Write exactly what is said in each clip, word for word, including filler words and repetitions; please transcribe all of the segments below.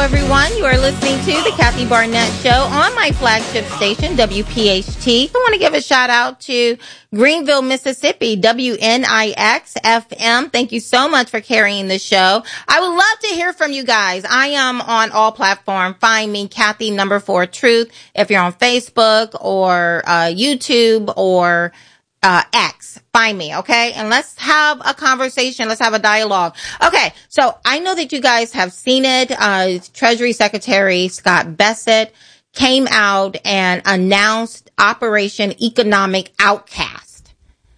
everyone. You are listening to the Kathy Barnett Show on my flagship station, W P H T. I want to give a shout out to Greenville, Mississippi, W N I X F M. Thank you so much for carrying the show. I would love to hear from you guys. I am on all platforms. Find me, Kathy number four Truth, if you're on Facebook or uh, YouTube or uh, X. Find me, okay? And let's have a conversation. Let's have a dialogue. Okay, so I know that you guys have seen it. Uh, Treasury Secretary Scott Bessent came out and announced Operation Economic Outcast.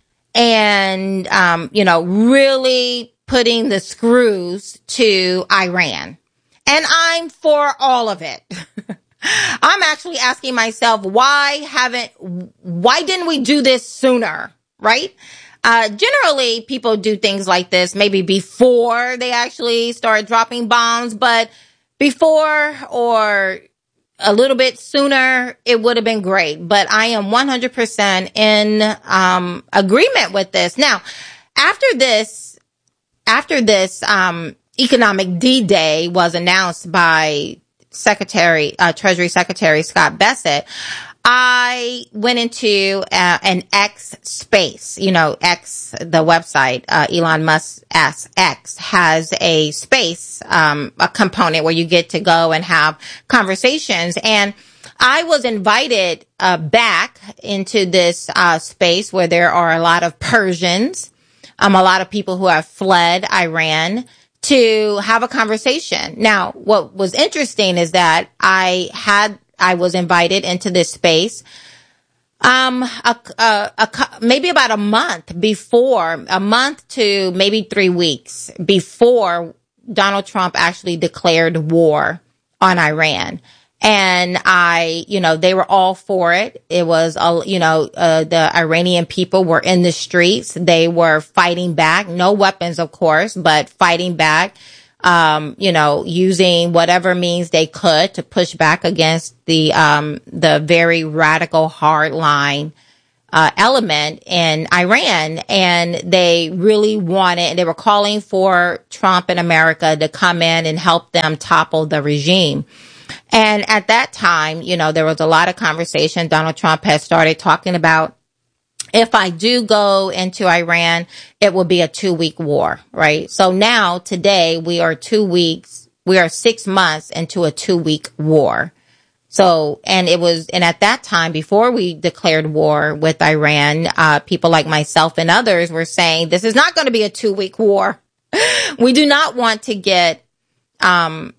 And, um, you know, really putting the screws to Iran. And I'm for all of it. I'm actually asking myself, why haven't, why didn't we do this sooner? Right? Uh, generally people do things like this maybe before they actually start dropping bombs, but before or a little bit sooner, it would have been great. But I am one hundred percent in, um, agreement with this. Now, after this, after this, um, economic D-Day was announced by Secretary, uh, Treasury Secretary Scott Bessent, I went into uh, an X space. You know, X, the website, uh, Elon Musk X has a space, um, a component where you get to go and have conversations. And I was invited uh, back into this uh, space where there are a lot of Persians, um, a lot of people who have fled Iran, to have a conversation. Now, what was interesting is that I had I was invited into this space, um, a, a, a, maybe about a month before, a month to maybe three weeks before Donald Trump actually declared war on Iran. And I, you know, they were all for it. It was, uh, you know, uh, the Iranian people were in the streets. They were fighting back, no weapons, of course, but fighting back. Um, you know, using whatever means they could to push back against the, um, the very radical hardline, uh, element in Iran. And they really wanted, they were calling for Trump and America to come in and help them topple the regime. And at that time, you know, there was a lot of conversation. Donald Trump had started talking about, if I do go into Iran, it will be a two week war, right? So now today we are two weeks, we are six months into a two week war. So, and it was, and at that time, before we declared war with Iran, uh, people like myself and others were saying, this is not going to be a two week war. We do not want to get, um,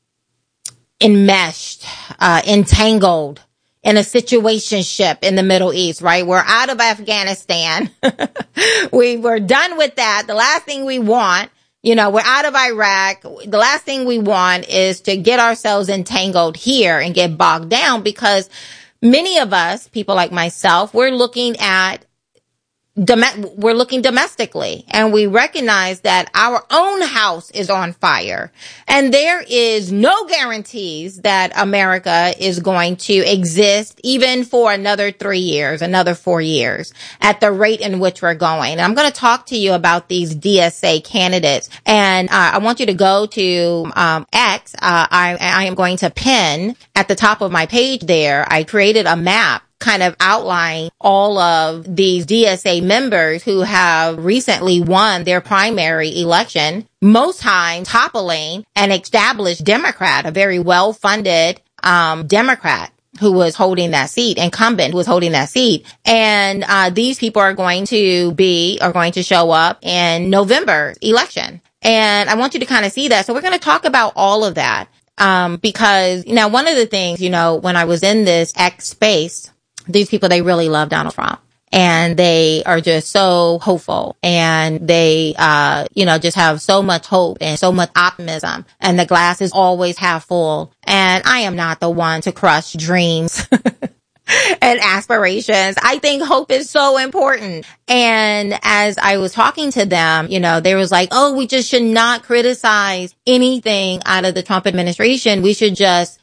enmeshed, uh, entangled in a situationship in the Middle East, right? We're out of Afghanistan. We were done with that. The last thing we want, you know, we're out of Iraq. The last thing we want is to get ourselves entangled here and get bogged down, because many of us, people like myself, we're looking at Dom- we're looking domestically, and we recognize that our own house is on fire, and there is no guarantees that America is going to exist even for another three years, another four years at the rate in which we're going. And I'm going to talk to you about these D S A candidates, and uh, I want you to go to um, X. Uh, I, I am going to pin at the top of my page there. I created a map kind of outline all of these D S A members who have recently won their primary election, most times toppling an established Democrat, a very well-funded um Democrat who was holding that seat, incumbent who was holding that seat. And uh these people are going to be, are going to show up in November election. And I want you to kind of see that. So we're going to talk about all of that. Um, because, you know, one of the things, you know, when I was in this X space, these people, they really love Donald Trump, and they are just so hopeful, and they, uh, you know, just have so much hope and so much optimism, and the glass is always half full. And I am not the one to crush dreams and aspirations. I think hope is so important. And as I was talking to them, you know, they was like, oh, we just should not criticize anything out of the Trump administration. We should just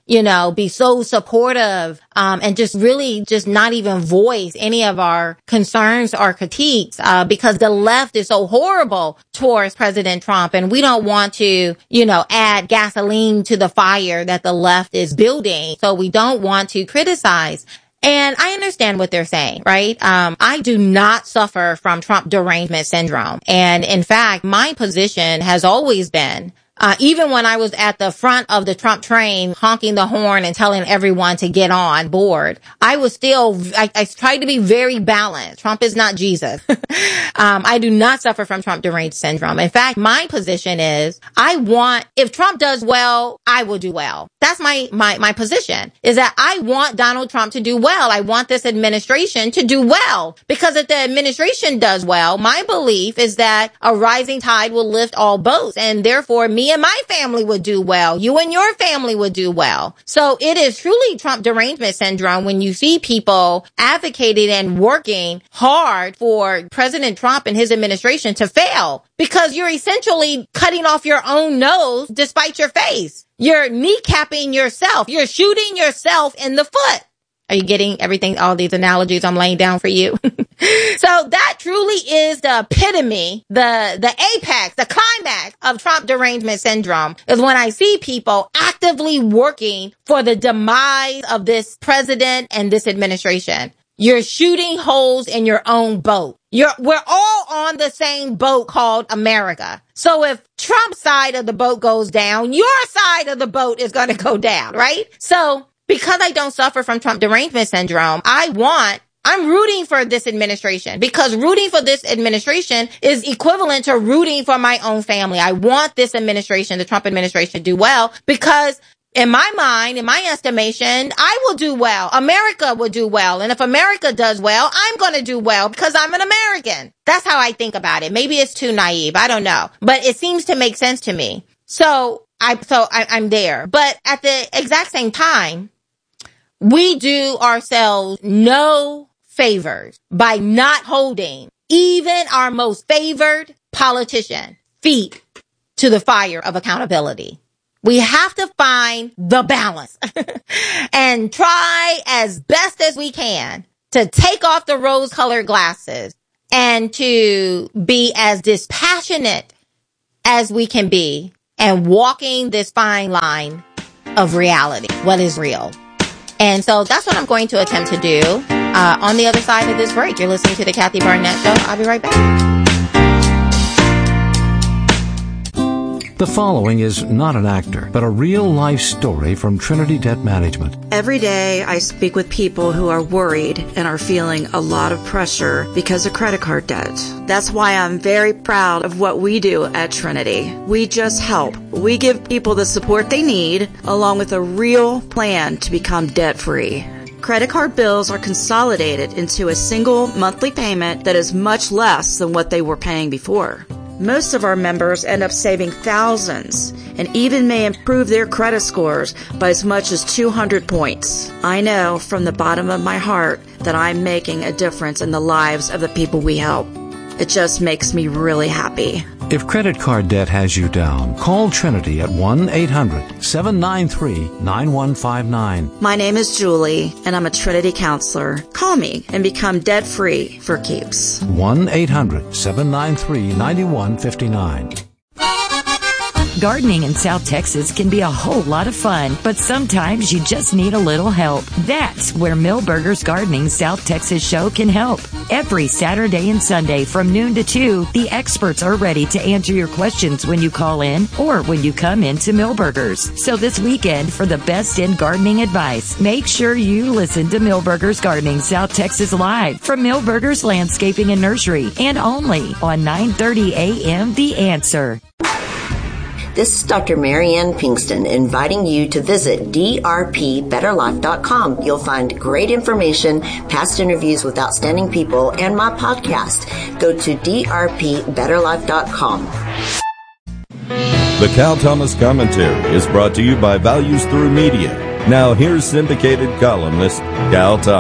you know, be so supportive, um, and just really just not even voice any of our concerns or critiques, uh, because the left is so horrible towards President Trump. And we don't want to, you know, add gasoline to the fire that the left is building. So we don't want to criticize. And I understand what they're saying, right? Um, I do not suffer from Trump derangement syndrome. And in fact, my position has always been, Uh, even when I was at the front of the Trump train, honking the horn and telling everyone to get on board, I was still, I, I tried to be very balanced. Trump is not Jesus. um, I do not suffer from Trump deranged syndrome. In fact, my position is I want, if Trump does well, I will do well. That's my, my, my position is that I want Donald Trump to do well. I want this administration to do well, because if the administration does well, my belief is that a rising tide will lift all boats, and therefore me and my family would do well. You and your family would do well. So it is truly Trump derangement syndrome when you see people advocating and working hard for President Trump and his administration to fail, because you're essentially cutting off your own nose despite your face. You're kneecapping yourself. You're shooting yourself in the foot. Are you getting everything, all these analogies I'm laying down for you? So that truly is the epitome, the, the apex, the climax of Trump derangement syndrome, is when I see people actively working for the demise of this president and this administration. You're shooting holes in your own boat. You're, we're all on the same boat called America. So if Trump's side of the boat goes down, your side of the boat is going to go down, right? So because I don't suffer from Trump derangement syndrome, I want, I'm rooting for this administration, because rooting for this administration is equivalent to rooting for my own family. I want this administration, the Trump administration, to do well, because in my mind, in my estimation, I will do well. America will do well. And if America does well, I'm going to do well because I'm an American. That's how I think about it. Maybe it's too naive. I don't know. But it seems to make sense to me. So I, so I, I'm there. But at the exact same time, we do ourselves no favors by not holding even our most favored politician feet to the fire of accountability. We have to find the balance and try as best as we can to take off the rose-colored glasses and to be as dispassionate as we can be, and walking this fine line of reality, what is real. And so that's what I'm going to attempt to do uh, on the other side of this break. You're listening to the Kathy Barnett Show. I'll be right back. The following is not an actor, but a real-life story from Trinity Debt Management. Every day I speak with people who are worried and are feeling a lot of pressure because of credit card debt. That's why I'm very proud of what we do at Trinity. We just help. We give people the support they need, along with a real plan to become debt-free. Credit card bills are consolidated into a single monthly payment that is much less than what they were paying before. Most of our members end up saving thousands and even may improve their credit scores by as much as two hundred points. I know from the bottom of my heart that I'm making a difference in the lives of the people we help. It just makes me really happy. If credit card debt has you down, call Trinity at one eight hundred seven nine three nine one five nine. My name is Julie, and I'm a Trinity counselor. Call me and become debt-free for keeps. one eight hundred seven nine three nine one five nine. Gardening in South Texas can be a whole lot of fun, but sometimes you just need a little help. That's where Millburgers Gardening South Texas show can help. Every Saturday and Sunday from noon to two, the experts are ready to answer your questions when you call in or when you come into Millburgers. So this weekend, for the best in gardening advice, make sure you listen to Millburgers Gardening South Texas live from Millburgers Landscaping and Nursery, and only on nine thirty a.m. The Answer. This is Doctor Marianne Pinkston inviting you to visit D R P better life dot com. You'll find great information, past interviews with outstanding people, and my podcast. Go to D R P better life dot com. The Cal Thomas Commentary is brought to you by Values Through Media. Now here's syndicated columnist Cal Thomas.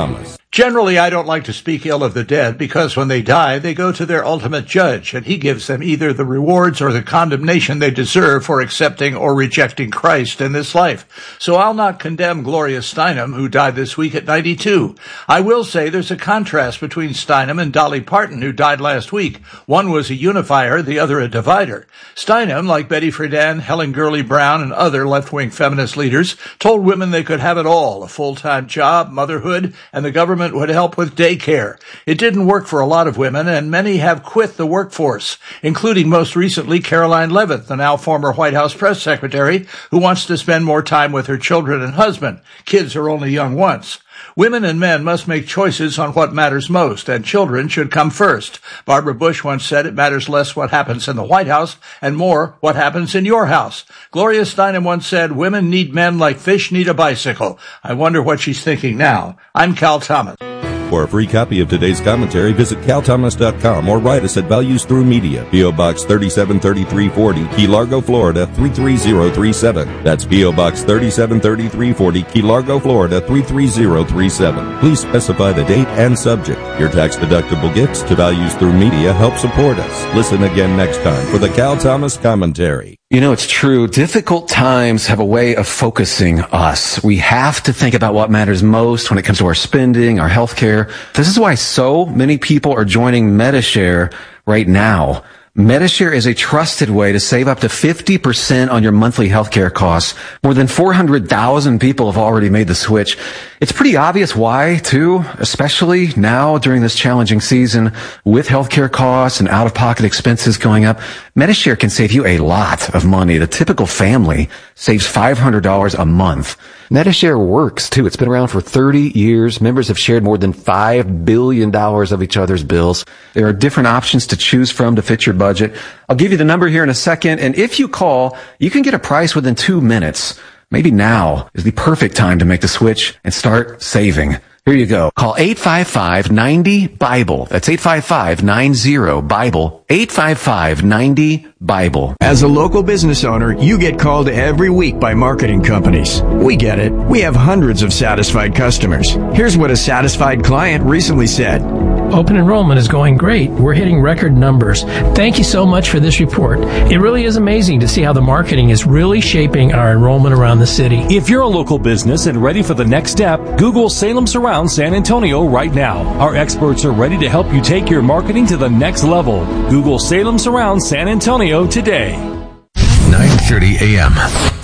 Generally, I don't like to speak ill of the dead because when they die, they go to their ultimate judge, and he gives them either the rewards or the condemnation they deserve for accepting or rejecting Christ in this life. So I'll not condemn Gloria Steinem, who died this week at ninety-two. I will say there's a contrast between Steinem and Dolly Parton, who died last week. One was a unifier, the other a divider. Steinem, like Betty Friedan, Helen Gurley Brown, and other left-wing feminist leaders, told women they could have it all, a full-time job, motherhood, and the government would help with daycare. It didn't work for a lot of women, and many have quit the workforce, including most recently Caroline Leavitt, the now former White House press secretary, who wants to spend more time with her children and husband. Kids are only young once. Women and men must make choices on what matters most, and children should come first. Barbara Bush once said it matters less what happens in the White House and more what happens in your house. Gloria Steinem once said, women need men like fish need a bicycle. I wonder what she's thinking now. I'm Cal Thomas. For a free copy of today's commentary, visit cal thomas dot com or write us at Values Through Media, P O. Box thirty-seven thirty-three forty, Key Largo, Florida three three zero three seven. That's P O. Box thirty-seven thirty-three forty, Key Largo, Florida three three zero three seven. Please specify the date and subject. Your tax-deductible gifts to Values Through Media help support us. Listen again next time for the Cal Thomas Commentary. You know, it's true. Difficult times have a way of focusing us. We have to think about what matters most when it comes to our spending, our health care. This is why so many people are joining Medi-Share right now. Medi-Share is a trusted way to save up to fifty percent on your monthly healthcare costs. More than four hundred thousand people have already made the switch. It's pretty obvious why, too, especially now during this challenging season with healthcare costs and out-of-pocket expenses going up. Medi-Share can save you a lot of money. The typical family saves five hundred dollars a month. Medi-Share works, too. It's been around for thirty years. Members have shared more than five billion dollars of each other's bills. There are different options to choose from to fit your budget. I'll give you the number here in a second, and if you call, you can get a price within two minutes. Maybe now is the perfect time to make the switch and start saving. Here you go. Call eight five five, nine zero, BIBLE. That's eight five five, nine zero, BIBLE. eight five five, nine zero, BIBLE. As a local business owner, you get called every week by marketing companies. We get it. We have hundreds of satisfied customers. Here's what a satisfied client recently said. Open enrollment is going great. We're hitting record numbers. Thank you so much for this report. It really is amazing to see how the marketing is really shaping our enrollment around the city. If you're a local business and ready for the next step, Google Salem Surround San Antonio right now. Our experts are ready to help you take your marketing to the next level. Google Salem Surround San Antonio today. nine thirty a.m.